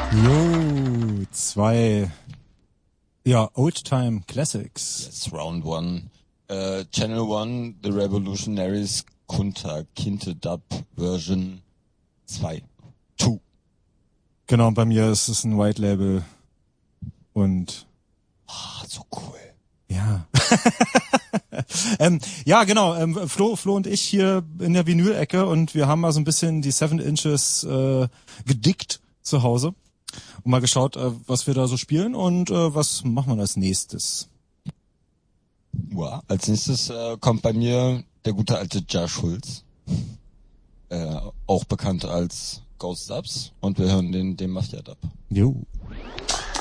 Jo, zwei, ja, Old-Time Classics. That's round one. Channel One, The Revolutionaries, Kunta Kinte Dub Version 2. Genau, bei mir ist es ein White Label und So cool. ja. Ja, genau, Flo und ich hier in der Vinyl-Ecke und wir haben mal so ein bisschen die 7 Inches gedickt zu Hause und mal geschaut, was wir da so spielen und was machen wir als nächstes. Ja, als nächstes kommt bei mir der gute alte Josh Schulz. Auch bekannt als Ghost Dubs, und wir hören den Mafia Dub. Jo.